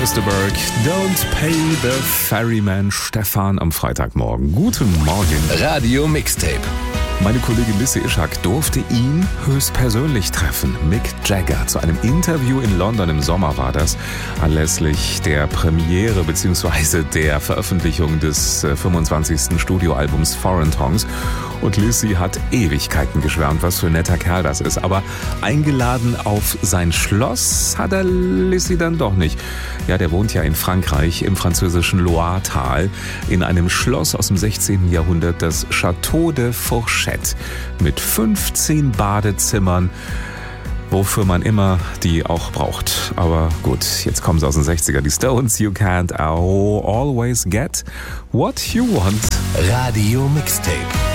Fürsteberg, Don't Pay the Ferryman. Stefan am Freitagmorgen. Guten Morgen. Radio Mixtape. Meine Kollegin Lissy Ischak durfte ihn höchstpersönlich treffen. Mick Jagger. Zu einem Interview in London im Sommer war das, anlässlich der Premiere bzw. der Veröffentlichung des 25. Studioalbums Foreign Tongues. Und Lissy hat Ewigkeiten geschwärmt, was für ein netter Kerl das ist. Aber eingeladen auf sein Schloss hat er Lissy dann doch nicht. Ja, der wohnt ja in Frankreich, im französischen Loiretal, in einem Schloss aus dem 16. Jahrhundert, das Château de Fourchette, mit 15 Badezimmern, wofür man immer die auch braucht. Aber gut, jetzt kommen sie aus den 60er. Die Stones, You Can't Always Get What You Want. Radio Mixtape.